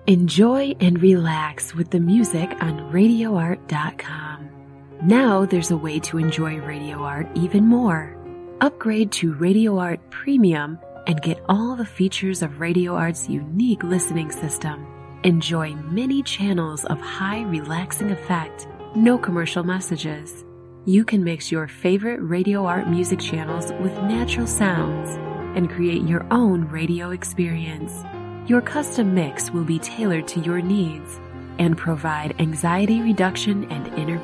Enjoy and relax with the music on RadioArt.com. Now there's a way to enjoy Radio Art even more. Upgrade to Radio Art Premium and get all the features of Radio Art's unique listening system. Enjoy many channels of high relaxing effect, no commercial messages. You can mix your favorite Radio Art music channels with natural sounds and create your own radio experience. Your custom mix will be tailored to your needs and provide anxiety reduction and inner